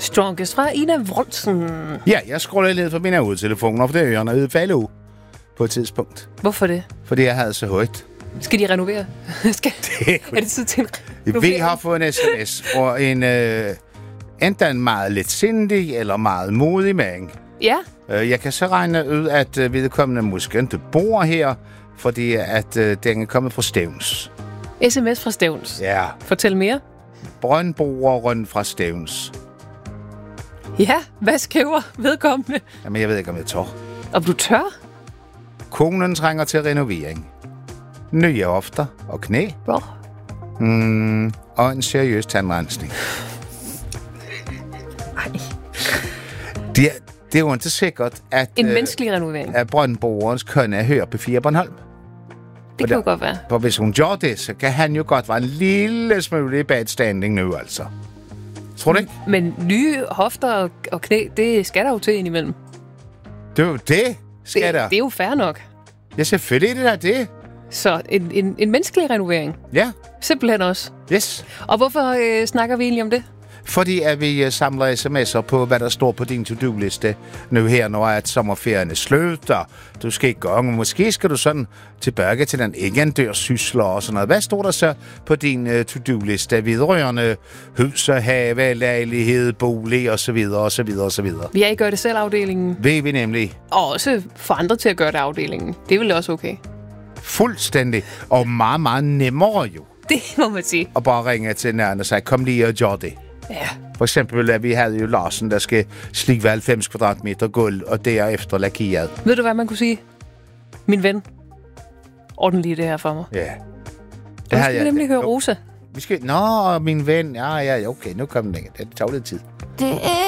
Strongest fra Ina Wroldsen. Ja, jeg scrollede ned for mine hovedtelefoner, for det er ørerne ude falde på et tidspunkt. Hvorfor det? Fordi jeg havde så højt. Skal de renovere? Er det tid til en renovering? Vi har fået en sms fra en enten meget lidt sindig eller meget modig mand. Ja. Jeg kan så regne ud, at vedkommende måske ikke bor her, fordi at den er kommet fra Stevns. SMS fra Stevns. Ja. Fortæl mere. Brøndboeren fra Stevns. Ja, hvad skriver vedkommende? Jamen, jeg ved ikke, om jeg tør. Om du tør? Konen trænger til renovering. Nye hofter og knæ. Hvor? Og en seriøs tandrensning. Ej. Det er jo ikke sikkert, at... En menneskelig renovering. At Brøndboerens kønne hører på 4 Bornholm. Det kan jo godt være. For hvis hun gør det, så kan han jo godt være en lille smule i bad standing nu, altså. Tror du ikke? Men nye hofter og knæ, det skal der jo til indimellem. Det skal der. Det er jo fair nok. Ja, selvfølgelig det der det. Så en menneskelig renovering. Ja. Simpelthen også. Yes. Og hvorfor snakker vi egentlig om det? Fordi at vi samler sms'er på, hvad der står på din to-do-liste nu her, når at sommerferien er slut, og du skal i gang. Måske skal du sådan tilbage til den indendørssysler og sådan noget. Hvad står der så på din to-do-liste? Vedrørende hus og have, lejlighed, bolig og så videre, og så videre, og så videre. Vi er i gør-det-selv-afdelingen. Ved vi nemlig. Og også for andre til at gøre det afdelingen. Det er vel også okay. Fuldstændig. Og meget, meget nemmere jo. Det må man sige. Og bare ringe til nærmere og sige, kom lige og gør det. Ja. For eksempel, at vi havde jo Larsen, der skal slikke 90 kvadratmeter gulv, og derefter lakeret. Ved du, hvad man kunne sige? Min ven. Orden lige det her for mig. Ja. Det skal vi nemlig høre Rosa. Vi skal... Nå, min ven. Ja, okay, nu kom den. Det tager lidt tid. Det er